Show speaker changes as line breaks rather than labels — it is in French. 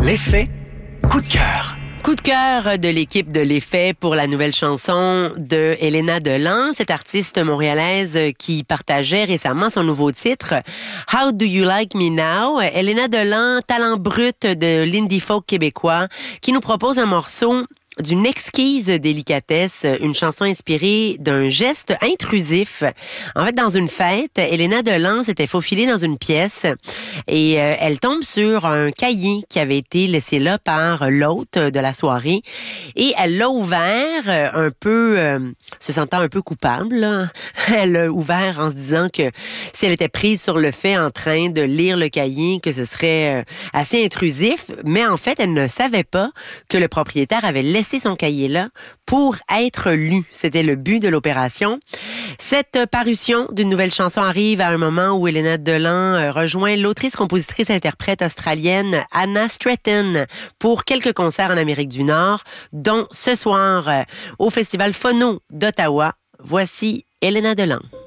L'effet coup de cœur.
Coup de cœur de l'équipe de l'Effet pour la nouvelle chanson de Elena Delan, cette artiste montréalaise qui partageait récemment son nouveau titre « How Do You Like Me Now ». Elena Delan, talent brut de l'indie folk québécois, qui nous propose un morceau d'une exquise délicatesse, une chanson inspirée d'un geste intrusif. En fait, dans une fête, Elena Delan s'était faufilée dans une pièce et elle tombe sur un cahier qui avait été laissé là par l'hôte de la soirée et elle l'a ouvert un peu, se sentant un peu coupable, là. Elle l'a ouvert en se disant que si elle était prise sur le fait en train de lire le cahier, que ce serait assez intrusif, mais en fait, elle ne savait pas que le propriétaire avait laissé son cahier là pour être lu. C'était le but de l'opération. Cette parution d'une nouvelle chanson arrive à un moment où Elena Delan rejoint l'autrice, compositrice, interprète australienne Anna Stretton pour quelques concerts en Amérique du Nord, dont ce soir au Festival Phono d'Ottawa. Voici Elena Delan.